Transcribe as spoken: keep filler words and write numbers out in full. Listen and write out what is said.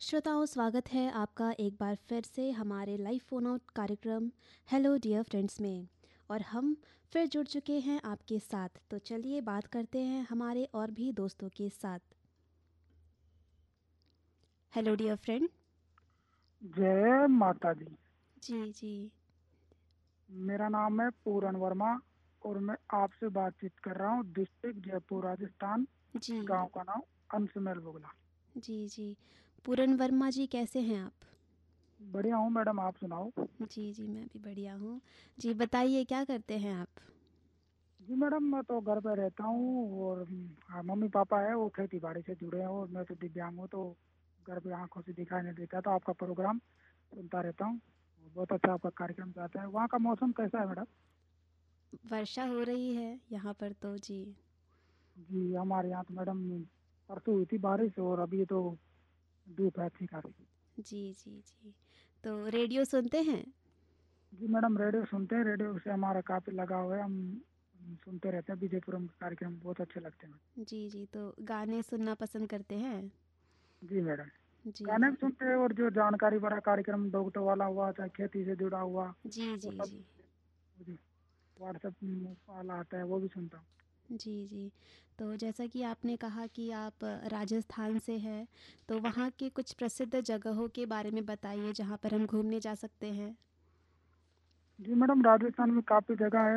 श्रोताओं, स्वागत है आपका एक बार फिर से हमारे लाइव फ़ोन आउट कार्यक्रम हेलो डियर फ्रेंड्स में। और हम फिर जुड़ चुके हैं आपके साथ। तो चलिए बात करते हैं हमारे और भी दोस्तों के साथ। Hello dear friend. जय माता दी। जी जी। मेरा नाम है पूरन वर्मा और मैं आपसे बातचीत कर रहा हूँ डिस्ट्रिक्ट जयपुर राजस्थान। जी गांव का नाम अंशमेल बुगला। जी जी। पूरन वर्मा जी, कैसे हैं आप? बढ़िया हूँ मैडम, आप सुनाओ। जी जी, मैं भी बढ़िया हूँ। जी बताइए, क्या करते हैं आप? जी मैडम, मैं तो घर पे रहता हूँ और हाँ, मम्मी पापा है वो खेती बाड़ी से जुड़े हैं और मैं तो दिव्यांग हूँ, तो घर पे आंखों से दिखाई नहीं देता, तो आपका प्रोग्राम सुनता रहता हूँ। बहुत अच्छा आपका कार्यक्रम जाता है। वहाँ का मौसम कैसा है मैडम? वर्षा हो रही है यहाँ पर तो जी। जी हमारे यहाँ तो मैडम परसों हुई थी बारिश और अभी तो धूप है अच्छी खासी। जी जी जी। तो रेडियो सुनते हैं? जी मैडम, रेडियो सुनते हैं, रेडियो से हमारा काफी लगाव है। हम हम सुनते रहते हैं, विजयपुरम के कार्यक्रम बहुत अच्छे लगते हैं। जी जी। तो गाने सुनना पसंद करते हैं? जी मैडम, जी गाने भी जी सुनते हैं और जो जानकारी भरा कार्यक्रम डॉक्टर वाला हुआ चाहे खेती से जुड़ा हुआ जी वो जी सब। जी जी, व्हाट्सएप वाला आता है वो भी सुनता हूँ। जी जी। तो जैसा कि आपने कहा कि आप राजस्थान से हैं, तो वहाँ के कुछ प्रसिद्ध जगहों के बारे में बताइए जहाँ पर हम घूमने जा सकते हैं। जी मैडम, राजस्थान में काफी जगह है।